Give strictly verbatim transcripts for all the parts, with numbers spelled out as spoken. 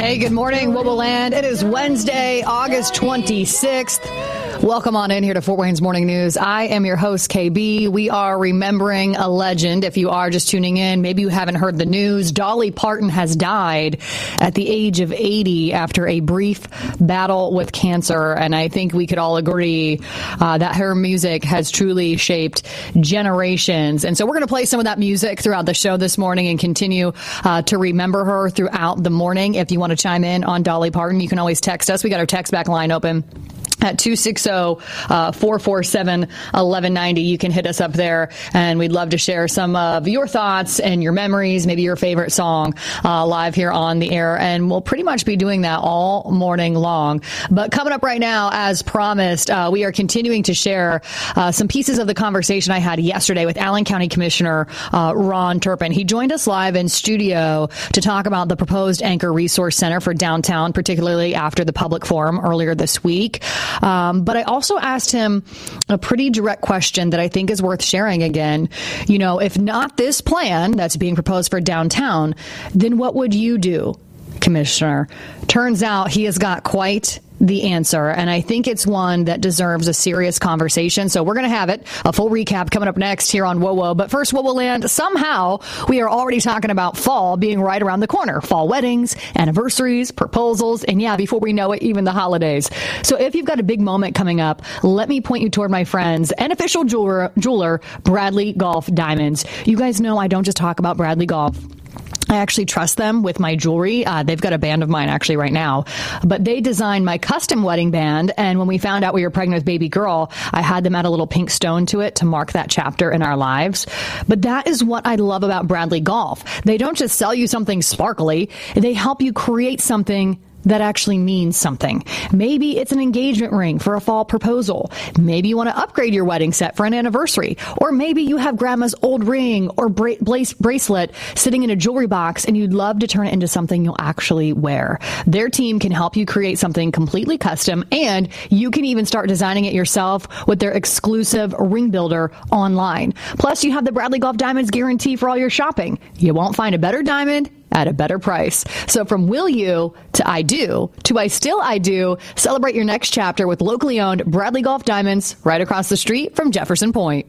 Hey, good morning, Woboland. It is Wednesday, August twenty-sixth. Welcome on in here to Fort Wayne's Morning News. I am your host, K B. We are remembering a legend. If you are just tuning in, maybe you haven't heard the news. Dolly Parton has died at the age of eighty after a brief battle with cancer. And I think we could all agree uh, that her music has truly shaped generations. And so we're going to play some of that music throughout the show this morning and continue uh, to remember her throughout the morning. If you want to chime in on Dolly Parton, you can always text us. We got our text back line open at two six zero, four four seven, one one nine zero. You can hit us up there, and we'd love to share some of your thoughts and your memories, maybe your favorite song, uh, live here on the air. And we'll pretty much be doing that all morning long. But coming up right now, as promised, uh, we are continuing to share uh, some pieces of the conversation I had yesterday with Allen County Commissioner uh, Ron Turpin. He joined us live in studio to talk about the proposed Anchor Resource Center for downtown, particularly after the public forum earlier this week. Um, but I also asked him a pretty direct question that I think is worth sharing again. You know, if not this plan that's being proposed for downtown, then what would you do, Commissioner? Turns out he has got quite the answer, and I think it's one that deserves a serious conversation. So we're going to have it, a full recap coming up next here on WoWo. But first, Wowoland, somehow we are already talking about fall being right around the corner. Fall weddings, anniversaries, proposals, and yeah, before we know it, even the holidays. So if you've got a big moment coming up, let me point you toward my friends and official jeweler, jeweler Bradley Golf Diamonds. You guys know I don't just talk about Bradley Golf. I actually trust them with my jewelry. Uh, they've got a band of mine actually right now, but they designed my custom wedding band. And when we found out we were pregnant with baby girl, I had them add a little pink stone to it to mark that chapter in our lives. But that is what I love about Bradley Golf. They don't just sell you something sparkly. They help you create something that actually means something. Maybe it's an engagement ring for a fall proposal. Maybe you want to upgrade your wedding set for an anniversary. Or maybe you have grandma's old ring or bra- bracelet sitting in a jewelry box and you'd love to turn it into something you'll actually wear. Their team can help you create something completely custom, and you can even start designing it yourself with their exclusive ring builder online. Plus, you have the Bradley Golf Diamonds guarantee for all your shopping. You won't find a better diamond at a better price. So from will you to I do to I still I do, celebrate your next chapter with locally owned Bradley Golf Diamonds right across the street from Jefferson Point.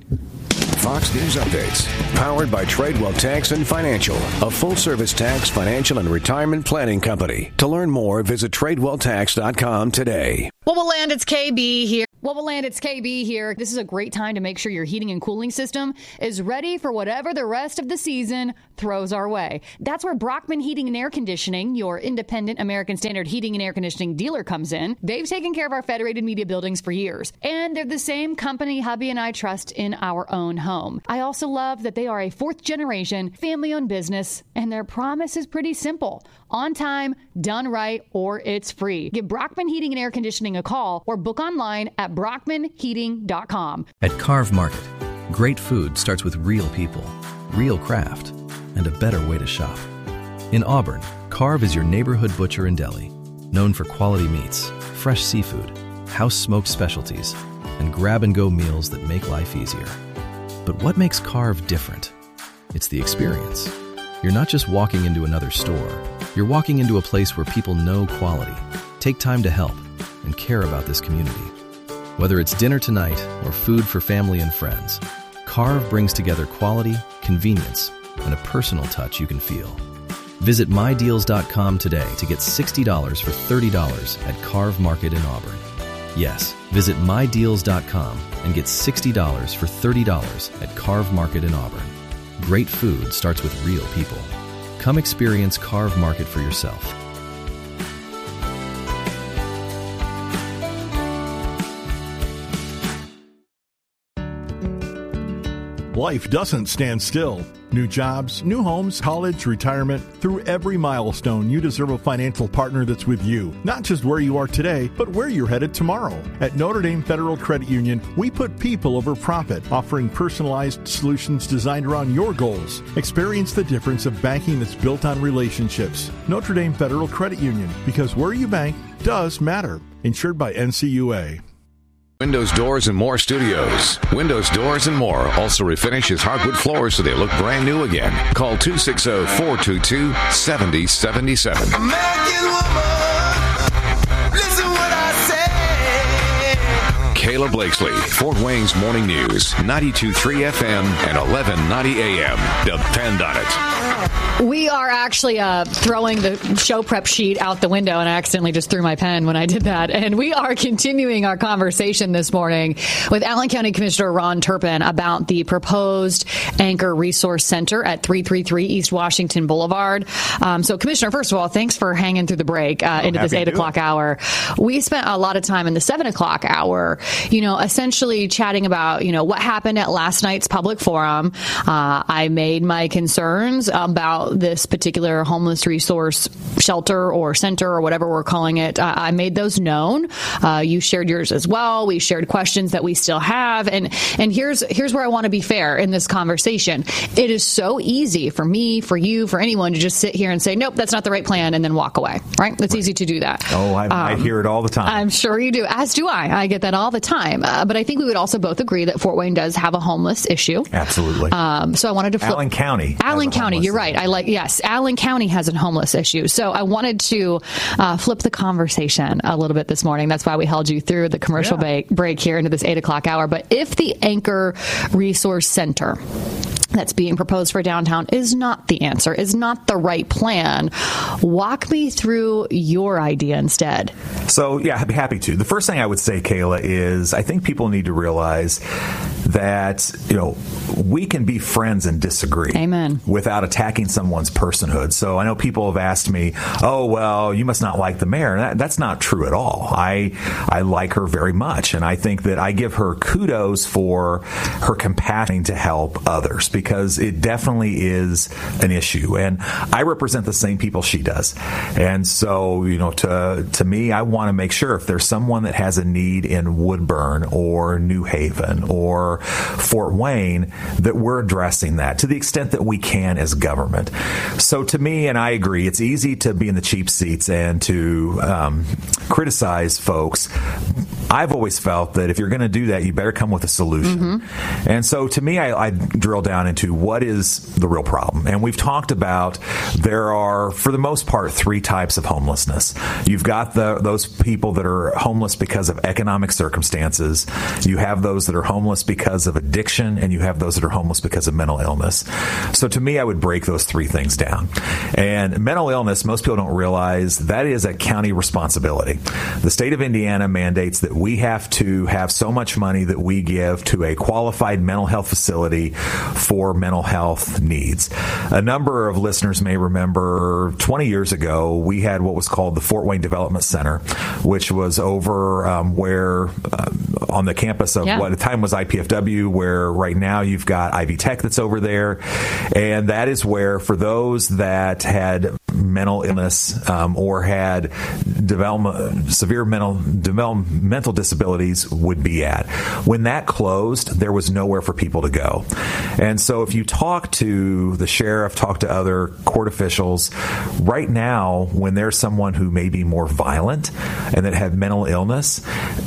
Fox News Updates, powered by Tradewell Tax and Financial, a full-service tax, financial, and retirement planning company. To learn more, visit tradewell tax dot com today. Woboland, it's K B here. Woboland, it's K B here. This is a great time to make sure your heating and cooling system is ready for whatever the rest of the season throws our way. That's where Brockman Heating and Air Conditioning, your independent American Standard heating and air conditioning dealer, comes in. They've taken care of our Federated Media buildings for years, and they're the same company hubby and I trust in our own home. I also love that they are a fourth generation family-owned business, and their promise is pretty simple. On time, done right, or it's free. Give Brockman Heating and Air Conditioning a call or book online at brockman heating dot com. At Carve Market, great food starts with real people, real craft, and a better way to shop. In Auburn, Carve is your neighborhood butcher and deli, known for quality meats, fresh seafood, house-smoked specialties, and grab-and-go meals that make life easier. But what makes Carve different? It's the experience. You're not just walking into another store. You're walking into a place where people know quality, take time to help, and care about this community. Whether it's dinner tonight or food for family and friends, Carve brings together quality, convenience, and a personal touch you can feel. Visit my deals dot com today to get sixty dollars for thirty dollars at Carve Market in Auburn. Yes, visit my deals dot com and get sixty dollars for thirty dollars at Carve Market in Auburn. Great food starts with real people. Come experience Carve Market for yourself. Life doesn't stand still. New jobs, new homes, college, retirement. Through every milestone, you deserve a financial partner that's with you. Not just where you are today, but where you're headed tomorrow. At Notre Dame Federal Credit Union, we put people over profit, offering personalized solutions designed around your goals. Experience the difference of banking that's built on relationships. Notre Dame Federal Credit Union, because where you bank does matter. Insured by N C U A. Windows, Doors, and More Studios. Windows, Doors, and More also refinishes hardwood floors so they look brand new again. Call two six zero, four two two, seven zero seven seven. Kayla Blakesley, Fort Wayne's Morning News, ninety-two point three F M and eleven ninety A M. Depend on it. We are actually uh, throwing the show prep sheet out the window, and I accidentally just threw my pen when I did that. And we are continuing our conversation this morning with Allen County Commissioner Ron Turpin about the proposed Anchor Resource Center at three thirty-three East Washington Boulevard. Um, so, Commissioner, first of all, thanks for hanging through the break uh, oh, into this eight o'clock hour. We spent a lot of time in the seven o'clock hour, you know, essentially chatting about, you know, what happened at last night's public forum. Uh, I made my concerns about this particular homeless resource shelter or center or whatever we're calling it. Uh, I made those known. Uh, you shared yours as well. We shared questions that we still have. And and here's here's where I want to be fair in this conversation. It is so easy for me, for you, for anyone to just sit here and say, nope, that's not the right plan, and then walk away, right? It's right. Easy to do that. Oh, I, um, I hear it all the time. I'm sure you do, as do I. I get that all the time. Uh, but I think we would also both agree that Fort Wayne does have a homeless issue. Absolutely. Um, so I wanted to flip. Allen County. Allen County, you're right. I like, yes, Allen County has a homeless issue. So I wanted to uh, flip the conversation a little bit this morning. That's why we held you through the commercial yeah. break, break here into this eight o'clock hour. But if the Anchor Resource Center that's being proposed for downtown is not the answer, is not the right plan, walk me through your idea instead. So, yeah, I'd be happy to. The first thing I would say, Kayla, is I think people need to realize that, you know, we can be friends and disagree. Amen. Without attacking someone's personhood. So I know people have asked me, oh, well, you must not like the mayor. That, that's not true at all. I I like her very much, and I think that I give her kudos for her compassion to help others, because it definitely is an issue. And I represent the same people she does. And so, you know, to to me, I want to make sure if there's someone that has a need in Woodburn or New Haven or Fort Wayne, that we're addressing that to the extent that we can as government. So to me, and I agree, it's easy to be in the cheap seats and to um, criticize folks. I've always felt that if you're going to do that, you better come with a solution. Mm-hmm. And so to me, I, I drill down into what is the real problem. And we've talked about there are, for the most part, three types of homelessness. You've got the those people that are homeless because of economic circumstances. You have those that are homeless because of addiction, and you have those that are homeless because of mental illness. So to me, I would break those three things down. And mental illness, most people don't realize that is a county responsibility. The state of Indiana mandates that we have to have so much money that we give to a qualified mental health facility for mental health needs. A number of listeners may remember twenty years ago, we had what was called the Fort Wayne Development Center, which was over um, where uh, on the campus of yeah. what at the time was I P F W, where right now you've got Ivy Tech that's over there. And that is where, for those that had mental illness um, or had development, severe mental developmental disabilities would be at. When that closed, there was nowhere for people to go. And so if you talk to the sheriff, talk to other court officials, right now, when there's someone who may be more violent and that have mental illness,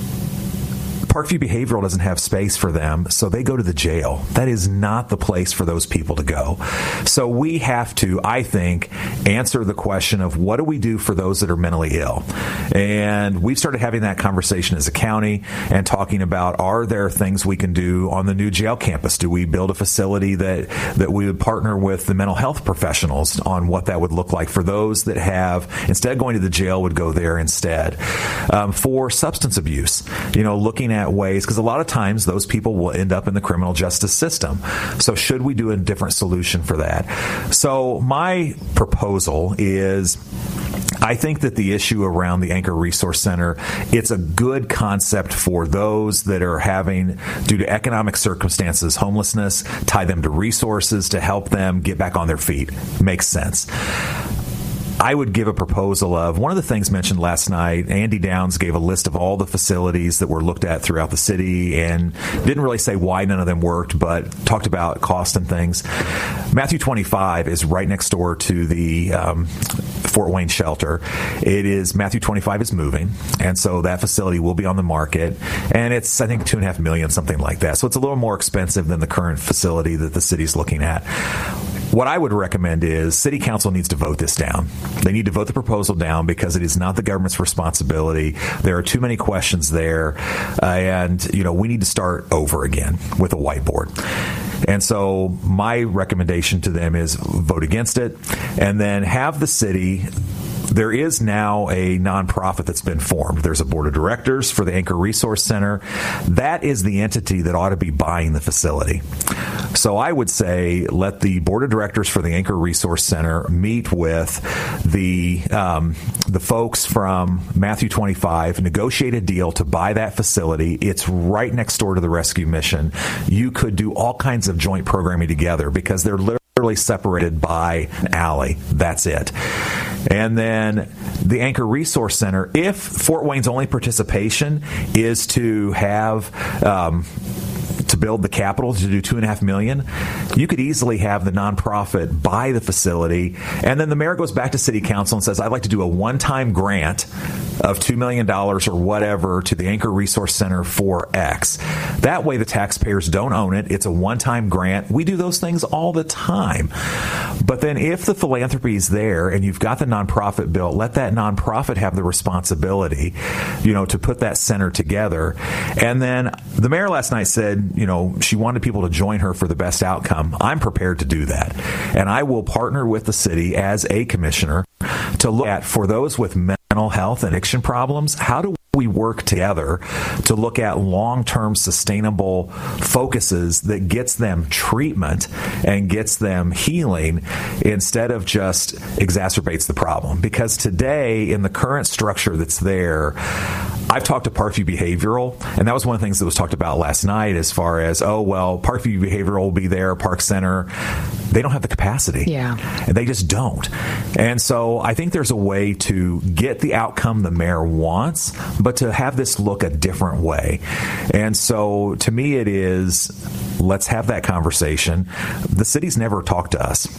Parkview Behavioral doesn't have space for them, so they go to the jail. That is not the place for those people to go. So we have to, I think, answer the question of what do we do for those that are mentally ill? And we've started having that conversation as a county and talking about, are there things we can do on the new jail campus? Do we build a facility that, that we would partner with the mental health professionals on what that would look like for those that have, instead of going to the jail, would go there instead? Um, for substance abuse, you know, looking at ways, because a lot of times those people will end up in the criminal justice system. So should we do a different solution for that? So my proposal is, I think that the issue around the Anchor Resource Center, it's a good concept for those that are having, due to economic circumstances, homelessness, tie them to resources to help them get back on their feet. Makes sense. I would give a proposal of one of the things mentioned last night. Andy Downs gave a list of all the facilities that were looked at throughout the city and didn't really say why none of them worked, but talked about cost and things. Matthew twenty-five is right next door to the um, Fort Wayne shelter. It is Matthew twenty-five is moving, and so that facility will be on the market, and it's I think two and a half million, something like that. So it's a little more expensive than the current facility that the city's looking at. what I would recommend is City Council needs to vote this down. They need to vote the proposal down because it is not the government's responsibility. There are too many questions there, uh, and you know we need to start over again with a whiteboard. And so my recommendation to them is vote against it, and then have the city. There is now a nonprofit that's been formed. There's a board of directors for the Anchor Resource Center. That is the entity that ought to be buying the facility. So I would say let the board of directors for the Anchor Resource Center meet with the um, the folks from Matthew twenty-five, negotiate a deal to buy that facility. It's right next door to the rescue mission. You could do all kinds of joint programming together because they're literally separated by an alley. That's it. And then the Anchor Resource Center, if Fort Wayne's only participation is to have um, to build the capital to do two and a half million, you could easily have the nonprofit buy the facility, and then the mayor goes back to City Council and says, "I'd like to do a one-time grant of two million dollars or whatever to the Anchor Resource Center for X." That way, the taxpayers don't own it. It's a one-time grant. We do those things all the time. But then, if the philanthropy is there and you've got the nonprofit built, let that nonprofit have the responsibility, you know, to put that center together. And then the mayor last night said, you know, she wanted people to join her for the best outcome. I'm prepared to do that. And I will partner with the city as a commissioner to look at, for those with mental health and addiction problems, how do we work together to look at long-term sustainable focuses that gets them treatment and gets them healing instead of just exacerbates the problem. Because today, in the current structure that's there, I've talked to Parkview Behavioral, and that was one of the things that was talked about last night as far as, oh, well, Parkview Behavioral will be there, Park Center. They don't have the capacity. Yeah. And they just don't. And so I think there's a way to get the outcome the mayor wants, but to have this look a different way. And so to me, it is, let's have that conversation. The city's never talked to us.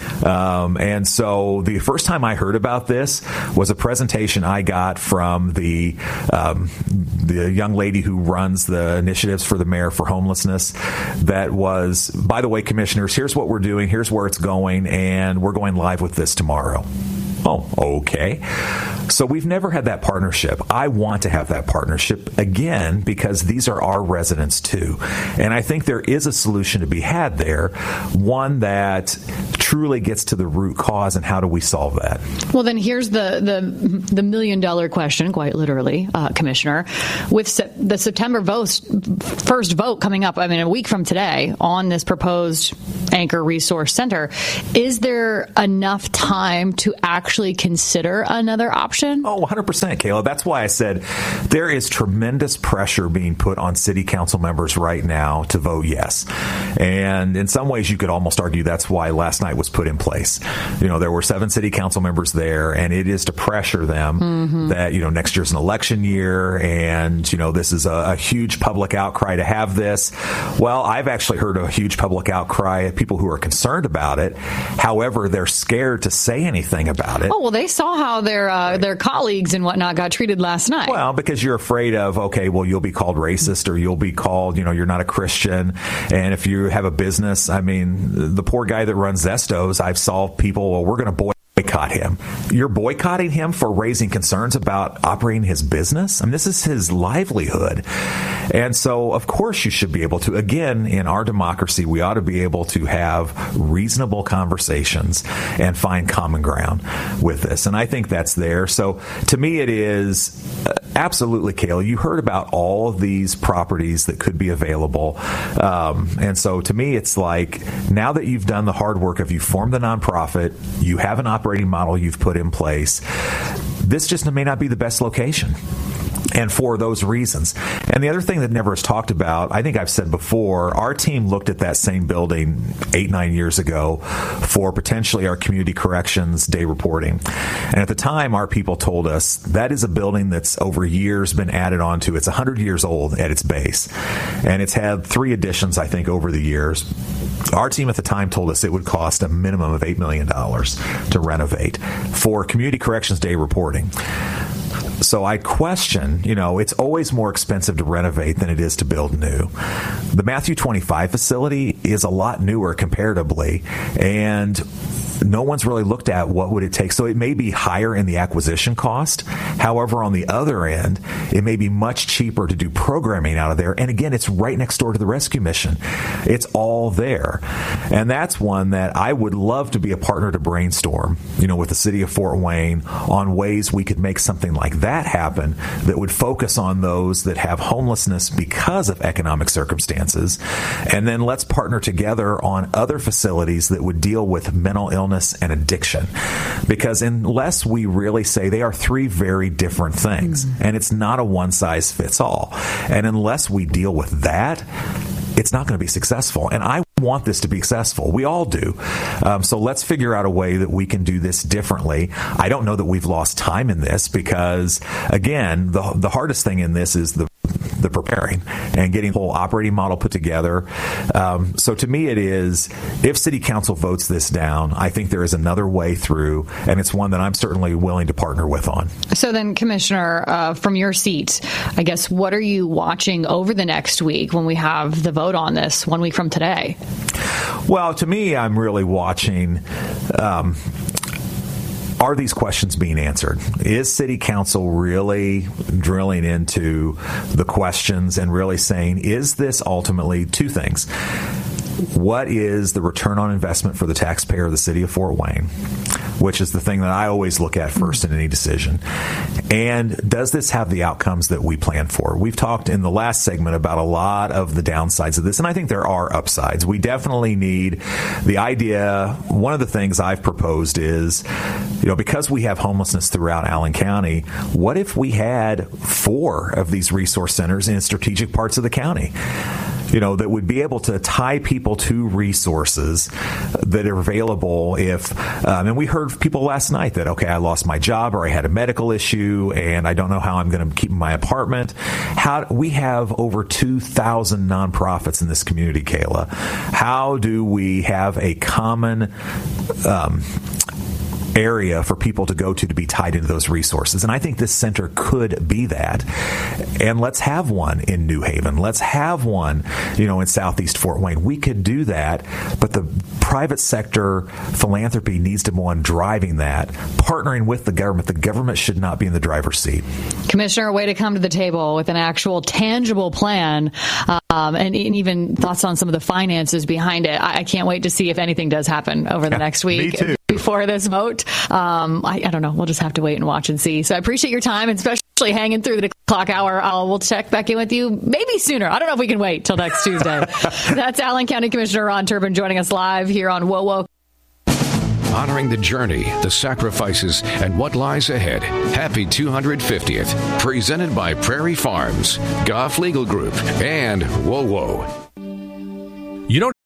Um, and so the first time I heard about this was a presentation I got from the um, the young lady who runs the initiatives for the mayor for homelessness. That was, by the way, commissioners, here's what we're doing, here's where it's going, and we're going live with this tomorrow. Oh, okay. So we've never had that partnership. I want to have that partnership again because these are our residents too. And I think there is a solution to be had there, one that truly gets to the root cause, and how do we solve that? Well, then here's the the, the million dollar question, quite literally, uh, Commissioner. With se- the September vote, first vote coming up, I mean, a week from today, on this proposed Anchor Resource Center, is there enough time to actually consider another option? Oh, one hundred percent, Kayla. That's why I said there is tremendous pressure being put on city council members right now to vote yes. And in some ways, you could almost argue that's why last night was put in place. You know, there were seven city council members there, and it is to pressure them mm-hmm. that, you know, next year's an election year, and, you know, this is a, a huge public outcry to have this. Well, I've actually heard a huge public outcry of people who are concerned about it. However, they're scared to say anything about it. Oh, well, they saw how their uh, their colleagues and whatnot got treated last night. Well, because you're afraid of, okay, well, you'll be called racist, or you'll be called, you know, you're not a Christian. And if you have a business, I mean, the poor guy that runs Zestos, I've saw people, well, we're going to boycott him. You're boycotting him for raising concerns about operating his business? I mean, this is his livelihood. And so, of course, you should be able to, again, in our democracy, we ought to be able to have reasonable conversations and find common ground with this. And I think that's there. So to me, it is absolutely, Kayla, you heard about all of these properties that could be available. Um, and so to me, it's like, now that you've done the hard work of you formed the nonprofit, you have an operating model you've put in place, this just may not be the best location. And for those reasons. And the other thing that never is talked about, I think I've said before, our team looked at that same building eight, nine years ago for potentially our community corrections day reporting. And at the time, our people told us that is a building that's over years been added onto. It's one hundred years old at its base. And it's had three additions, I think, over the years. Our team at the time told us it would cost a minimum of eight million dollars to renovate for community corrections day reporting. So I question, you know, it's always more expensive to renovate than it is to build new. The Matthew twenty-five facility is a lot newer comparatively, and no one's really looked at what would it take. So it may be higher in the acquisition cost. However, on the other end, it may be much cheaper to do programming out of there. And again, it's right next door to the rescue mission. It's all there. And that's one that I would love to be a partner to brainstorm, you know, with the city of Fort Wayne on ways we could make something like that happen that would focus on those that have homelessness because of economic circumstances. And then let's partner together on other facilities that would deal with mental illness and addiction, because unless we really say they are three very different things, mm-hmm. and it's not a one size fits all, and unless we deal with that, it's not going to be successful. And I want this to be successful. We all do. Um, so let's figure out a way that we can do this differently. I don't know that we've lost time in this because, again, the the hardest thing in this is the the preparing and getting the whole operating model put together. Um, so to me, it is, if City Council votes this down, I think there is another way through, and it's one that I'm certainly willing to partner with on. So then, Commissioner, uh, from your seat, I guess, what are you watching over the next week when we have the vote on this one week from today? Well, to me, I'm really watching... Um, Are these questions being answered? Is City Council really drilling into the questions and really saying, is this ultimately two things? What is the return on investment for the taxpayer of the city of Fort Wayne, which is the thing that I always look at first in any decision? And does this have the outcomes that we plan for? We've talked in the last segment about a lot of the downsides of this, and I think there are upsides. We definitely need the idea. One of the things I've proposed is, you know, because we have homelessness throughout Allen County, what if we had four of these resource centers in strategic parts of the county? You know, that would be able to tie people to resources that are available if, um, and we heard people last night that, okay, I lost my job or I had a medical issue and I don't know how I'm going to keep my apartment. How we have over two thousand nonprofits in this community, Kayla. How do we have a common, um, area for people to go to to be tied into those resources? And I think this center could be that. And let's have one in New Haven. Let's have one, you know, in Southeast Fort Wayne. We could do that, but the private sector philanthropy needs to be one driving that, partnering with the government. The government should not be in the driver's seat. Commissioner, a way to come to the table with an actual tangible plan, um, and, and even thoughts on some of the finances behind it. I, I can't wait to see if anything does happen over the yeah, next week. Me too. Before this vote. Um, I, I don't know. We'll just have to wait and watch and see. So I appreciate your time, and especially hanging through the clock hour. I'll, we'll check back in with you maybe sooner. I don't know if we can wait till next Tuesday. That's Allen County Commissioner Ron Turbin joining us live here on Whoa Whoa. Honoring the journey, the sacrifices, and what lies ahead. Happy two hundred fiftieth. Presented by Prairie Farms, Goff Legal Group, and Whoa Whoa. You know,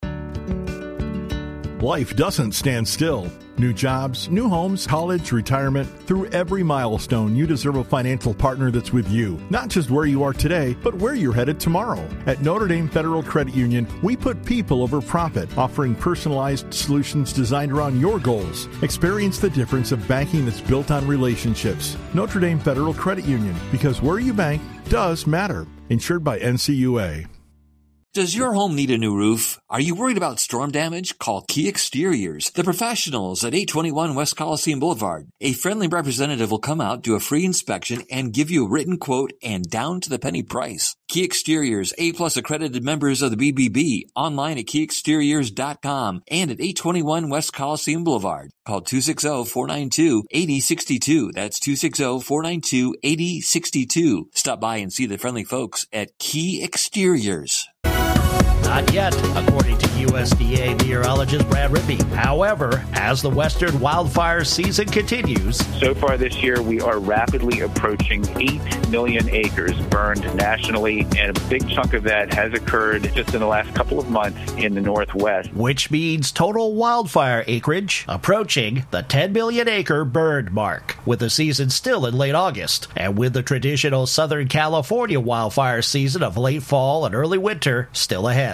life doesn't stand still. New jobs, new homes, college, retirement. Through every milestone, you deserve a financial partner that's with you. Not just where you are today, but where you're headed tomorrow. At Notre Dame Federal Credit Union, we put people over profit, offering personalized solutions designed around your goals. Experience the difference of banking that's built on relationships. Notre Dame Federal Credit Union, because where you bank does matter. Insured by N C U A. Does your home need a new roof? Are you worried about storm damage? Call Key Exteriors, the professionals at eight twenty-one West Coliseum Boulevard. A friendly representative will come out, do a free inspection, and give you a written quote and down to the penny price. Key Exteriors, A-plus accredited members of the B B B, online at key exteriors dot com and at eight twenty-one West Coliseum Boulevard. Call two six zero, four nine two, eight zero six two. That's two six zero, four nine two, eight zero six two. Stop by and see the friendly folks at Key Exteriors. Not yet, according to U S D A meteorologist Brad Rippey. However, as the western wildfire season continues... So far this year, we are rapidly approaching eight million acres burned nationally, and a big chunk of that has occurred just in the last couple of months in the Northwest. Which means total wildfire acreage approaching the ten million acre burned mark, with the season still in late August. And with the traditional Southern California wildfire season of late fall and early winter still ahead.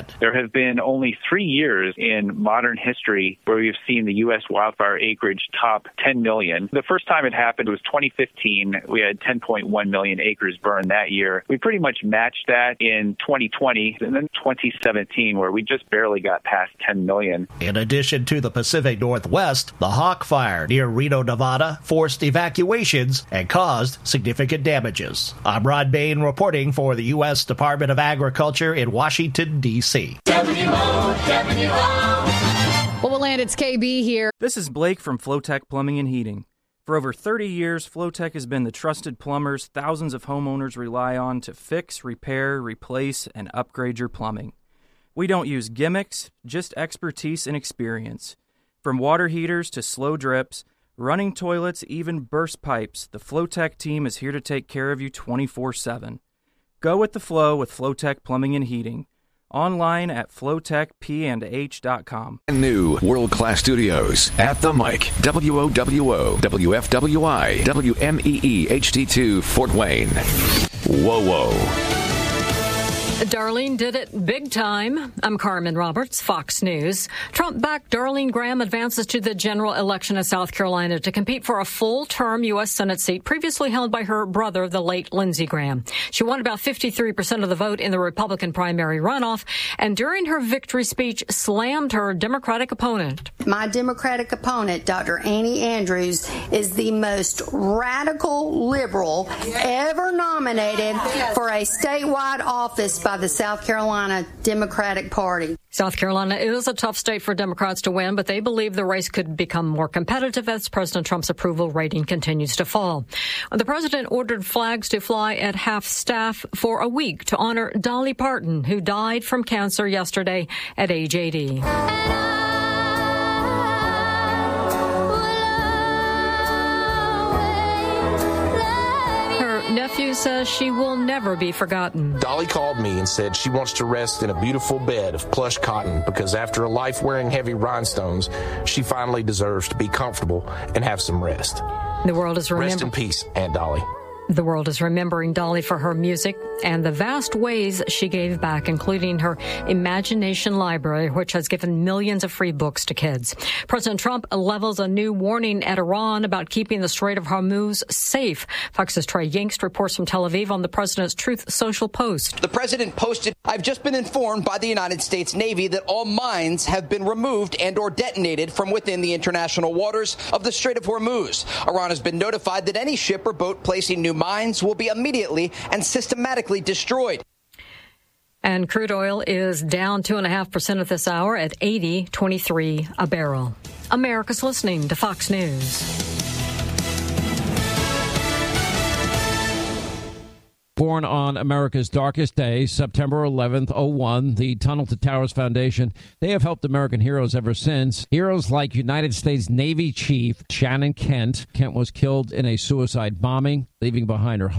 ahead. There have been only three years in modern history where we've seen the U S wildfire acreage top ten million. The first time it happened was twenty fifteen. We had ten point one million acres burned that year. We pretty much matched that in twenty twenty and then twenty seventeen, where we just barely got past ten million. In addition to the Pacific Northwest, the Hawk Fire near Reno, Nevada, forced evacuations and caused significant damages. I'm Rod Bain reporting for the U S Department of Agriculture in Washington, D C W O W O. Well, we'll land. It's K B here. This is Blake from Flowtech Plumbing and Heating. For over thirty years, Flowtech has been the trusted plumbers thousands of homeowners rely on to fix, repair, replace, and upgrade your plumbing. We don't use gimmicks, just expertise and experience. From water heaters to slow drips, running toilets, even burst pipes, the Flowtech team is here to take care of you twenty-four seven. Go with the flow with Flowtech Plumbing and Heating. Online at flowtech p and h dot com. New world-class studios at the mic. W O W O, W F W I, W M E E H D two, Fort Wayne. Whoa, whoa. Darlene did it big time. I'm Carmen Roberts, Fox News. Trump-backed Darlene Graham advances to the general election of South Carolina to compete for a full-term U S Senate seat previously held by her brother, the late Lindsey Graham. She won about fifty-three percent of the vote in the Republican primary runoff, and during her victory speech, slammed her Democratic opponent. My Democratic opponent, Doctor Annie Andrews, is the most radical liberal ever nominated for a statewide office by the South Carolina Democratic Party. South Carolina is a tough state for Democrats to win, but they believe the race could become more competitive as President Trump's approval rating continues to fall. The president ordered flags to fly at half-staff for a week to honor Dolly Parton, who died from cancer yesterday at age eighty. Nephew says she will never be forgotten. Dolly called me and said she wants to rest in a beautiful bed of plush cotton because after a life wearing heavy rhinestones, she finally deserves to be comfortable and have some rest. The world is remembering. Rest in peace, Aunt Dolly. The world is remembering Dolly for her music and the vast ways she gave back, including her Imagination Library, which has given millions of free books to kids. President Trump levels a new warning at Iran about keeping the Strait of Hormuz safe. Fox's Trey Yingst reports from Tel Aviv on the president's Truth Social post. The president posted, "I've just been informed by the United States Navy that all mines have been removed and or detonated from within the international waters of the Strait of Hormuz. Iran has been notified that any ship or boat placing new mines will be immediately and systematically destroyed." And crude oil is down two and a half percent at this hour at eighty twenty-three a barrel. America's listening to Fox News. Born on America's darkest day, September eleventh, oh one, the Tunnel to Towers Foundation, they have helped American heroes ever since. Heroes like United States Navy Chief Shannon Kent. Kent was killed in a suicide bombing, leaving behind her